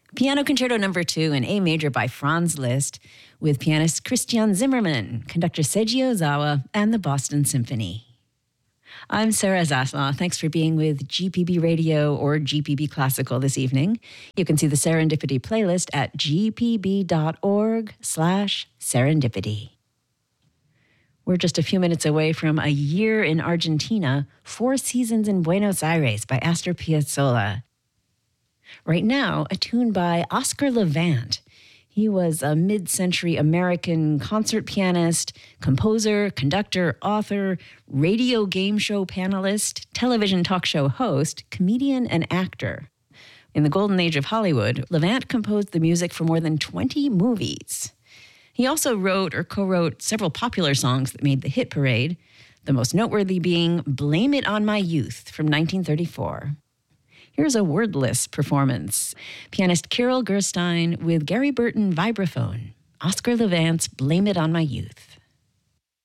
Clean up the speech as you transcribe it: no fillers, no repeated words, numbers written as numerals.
Piano Concerto No. 2 in A major by Franz Liszt with pianist Christian Zimmermann, conductor Seiji Ozawa, and the Boston Symphony. I'm Sarah Zaslaw. Thanks for being with GPB Radio or GPB Classical this evening. You can see the Serendipity playlist at gpb.org/serendipity. We're just a few minutes away from A Year in Argentina, 4 Seasons in Buenos Aires by Astor Piazzolla. Right now, a tune by Oscar Levant. He was a mid-century American concert pianist, composer, conductor, author, radio game show panelist, television talk show host, comedian, and actor. In the golden age of Hollywood, Levant composed the music for more than 20 movies. He also wrote or co-wrote several popular songs that made the hit parade, the most noteworthy being Blame It on My Youth from 1934. Here's a wordless performance. Pianist Kirill Gerstein with Gary Burton vibraphone. Oscar Levant's Blame It on My Youth.